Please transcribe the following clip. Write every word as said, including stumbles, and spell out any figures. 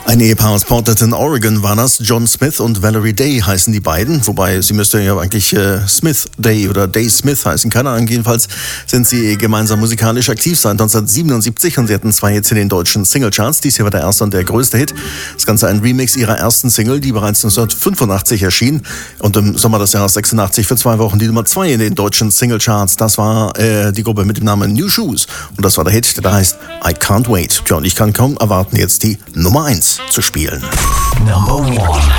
Ein Ehepaar aus Portland, Oregon war das. John Smith und Valerie Day heißen die beiden. Wobei, sie müsste ja eigentlich äh, Smith Day oder Day Smith heißen. Keine Ahnung, jedenfalls sind sie gemeinsam musikalisch aktiv seit neunzehnhundertsiebenundsiebzig und sie hatten zwei Hits in den deutschen Singlecharts. Dies hier war der erste und der größte Hit. Das Ganze ein Remix ihrer ersten Single, die bereits neunzehnhundertfünfundachtzig erschien und im Sommer des Jahres sechsundachtzig für zwei Wochen die Nummer zwei in den deutschen Singlecharts. Das war äh, die Gruppe mit dem Namen New Shoes und das war der Hit, der heißt I Can't Wait. Tja, und ich kann kaum erwarten, jetzt die Nummer eins zu spielen. Number one.